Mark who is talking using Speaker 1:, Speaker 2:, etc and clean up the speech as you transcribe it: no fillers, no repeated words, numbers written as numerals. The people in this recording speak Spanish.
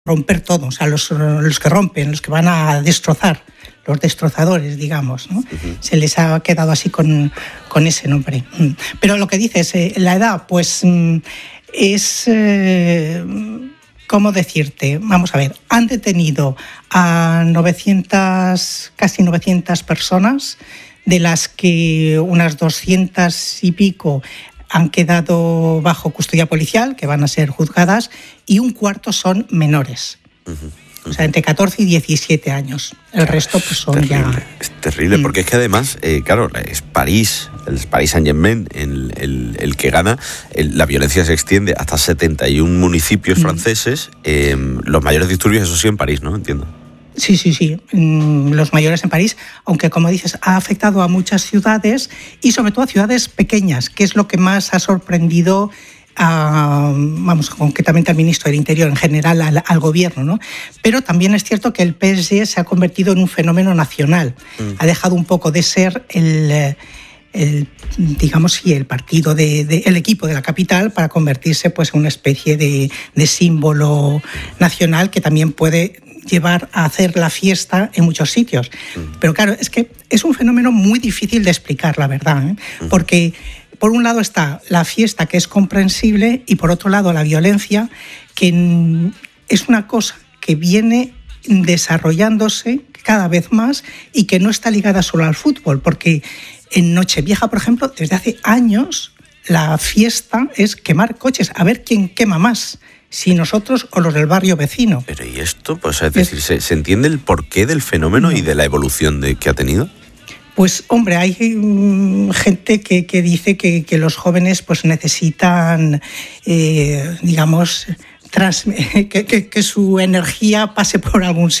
Speaker 1: romper todo, o sea, los que rompen, los que van a destrozar, los destrozadores, digamos, ¿no? Uh-huh. Se les ha quedado así con ese nombre. Pero lo que dices, la edad, pues es... ¿Cómo decirte? Vamos a ver, han detenido a casi 900 personas, de las que unas 200 y pico han quedado bajo custodia policial, que van a ser juzgadas, y un cuarto son menores. Uh-huh. O sea, entre 14 y 17 años. El resto pues son
Speaker 2: terrible,
Speaker 1: ya...
Speaker 2: Es terrible, porque es que además, claro, es París, el Paris Saint-Germain el que gana. La violencia se extiende hasta 71 municipios franceses. Los mayores disturbios, eso sí, en París, ¿no? Entiendo.
Speaker 1: Sí. Los mayores en París, aunque como dices, ha afectado a muchas ciudades y sobre todo a ciudades pequeñas, que es lo que más ha sorprendido concretamente al ministro del Interior, en general al gobierno, ¿no? Pero también es cierto que el PSG se ha convertido en un fenómeno nacional. Ha dejado un poco de ser el partido el equipo de la capital para convertirse pues en una especie de símbolo nacional que también puede llevar a hacer la fiesta en muchos sitios. Pero claro, es que es un fenómeno muy difícil de explicar, la verdad, ¿eh? Porque por un lado está la fiesta, que es comprensible, y por otro lado la violencia, que es una cosa que viene desarrollándose cada vez más y que no está ligada solo al fútbol, porque en Nochevieja, por ejemplo, desde hace años la fiesta es quemar coches, a ver quién quema más, si nosotros o los del barrio vecino.
Speaker 2: Pero ¿y esto? Pues es decir, ¿se entiende el porqué del fenómeno y de la evolución que ha tenido?
Speaker 1: Pues hombre, hay gente que dice que los jóvenes pues necesitan, que su energía pase por algún sitio.